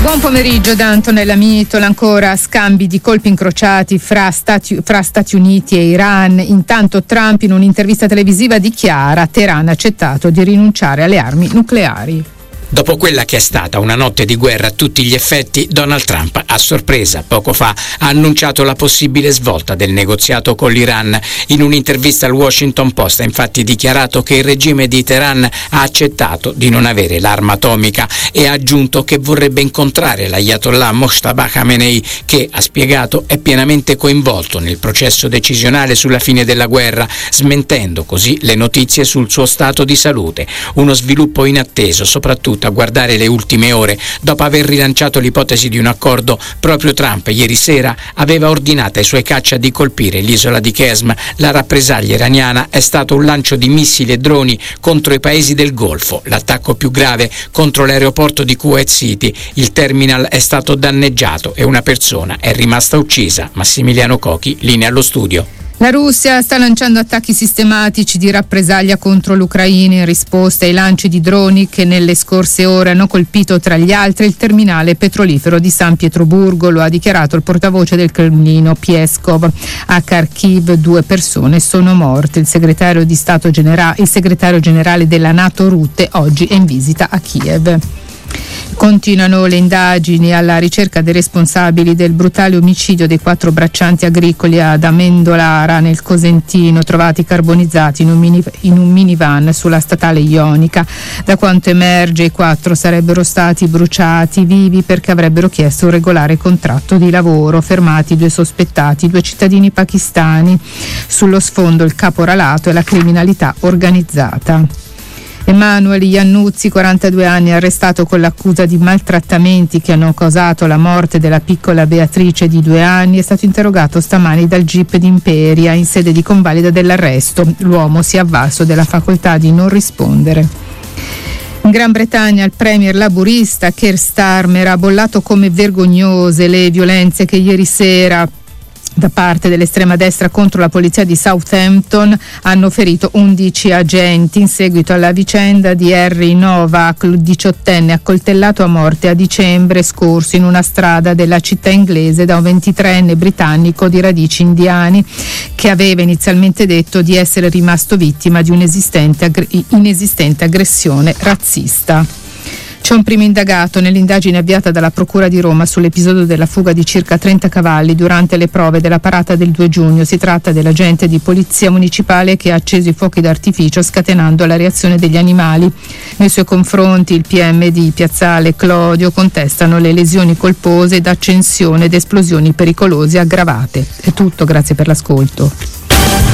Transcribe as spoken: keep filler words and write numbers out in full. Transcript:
Buon pomeriggio da Antonella Mitola. Ancora scambi di colpi incrociati fra Stati, fra Stati Uniti e Iran. Intanto Trump in un'intervista televisiva dichiara: Teheran ha accettato di rinunciare alle armi nucleari. Dopo quella che è stata una notte di guerra a tutti gli effetti, Donald Trump, a sorpresa, poco fa ha annunciato la possibile svolta del negoziato con l'Iran. In un'intervista al Washington Post ha infatti dichiarato che il regime di Teheran ha accettato di non avere l'arma atomica e ha aggiunto che vorrebbe incontrare l'Ayatollah Mojtaba Khamenei, che, ha spiegato, è pienamente coinvolto nel processo decisionale sulla fine della guerra, smentendo così le notizie sul suo stato di salute. Uno sviluppo inatteso, soprattutto a guardare le ultime ore. Dopo aver rilanciato l'ipotesi di un accordo, proprio Trump ieri sera aveva ordinato ai suoi caccia di colpire l'isola di Qesm. La rappresaglia iraniana è stato un lancio di missili e droni contro i paesi del Golfo, l'attacco più grave contro l'aeroporto di Kuwait City. Il terminal è stato danneggiato e una persona è rimasta uccisa. Massimiliano Cochi, linea allo studio. La Russia sta lanciando attacchi sistematici di rappresaglia contro l'Ucraina in risposta ai lanci di droni che nelle scorse ore hanno colpito tra gli altri il terminale petrolifero di San Pietroburgo. Lo ha dichiarato il portavoce del Cremlino Peskov. A Kharkiv due persone sono morte. Il segretario di Stato genera- il segretario generale della NATO Rutte oggi è in visita a Kiev. Continuano le indagini alla ricerca dei responsabili del brutale omicidio dei quattro braccianti agricoli ad Amendolara nel Cosentino, trovati carbonizzati in un, mini, in un minivan sulla statale ionica. Da quanto emerge, i quattro sarebbero stati bruciati vivi perché avrebbero chiesto un regolare contratto di lavoro. Fermati due sospettati, due cittadini pakistani. Sullo sfondo il caporalato e la criminalità organizzata. Emanuele Iannuzzi, quarantadue anni, arrestato con l'accusa di maltrattamenti che hanno causato la morte della piccola Beatrice di due anni, è stato interrogato stamani dal G I P di Imperia in sede di convalida dell'arresto. L'uomo si è avvalso della facoltà di non rispondere. In Gran Bretagna il premier laburista Keir Starmer ha bollato come vergognose le violenze che ieri sera da parte dell'estrema destra contro la polizia di Southampton hanno ferito undici agenti in seguito alla vicenda di Harry Novak, diciottenne accoltellato a morte a dicembre scorso in una strada della città inglese da un ventitreenne britannico di radici indiani che aveva inizialmente detto di essere rimasto vittima di un'inesistente inesistente aggressione razzista. C'è un primo indagato nell'indagine avviata dalla Procura di Roma sull'episodio della fuga di circa trenta cavalli durante le prove della parata del due giugno. Si tratta dell'agente di polizia municipale che ha acceso i fuochi d'artificio scatenando la reazione degli animali. Nei suoi confronti il P M di Piazzale Clodio contestano le lesioni colpose ed accensione ed esplosioni pericolose aggravate. È tutto, grazie per l'ascolto.